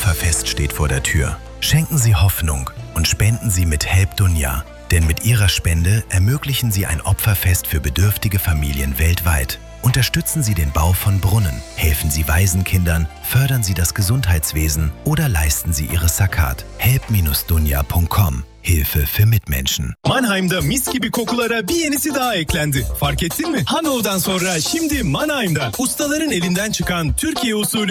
Opferfest steht vor der Tür. Schenken Sie Hoffnung und spenden Sie mit Help Dunya. Denn mit Ihrer Spende ermöglichen Sie ein Opferfest für bedürftige Familien weltweit. Unterstützen Sie den Bau von Brunnen, helfen Sie Waisenkindern, fördern Sie das Gesundheitswesen oder leisten Sie Ihre Zakat. Help-dunya.com. Hilfe für Mitmenschen. Mannheim'da mis gibi kokulara bir yenisi daha eklendi. Fark ettin mi? Hanov'dan sonra şimdi Mannheim'da ustaların elinden çıkan Türkiye usulü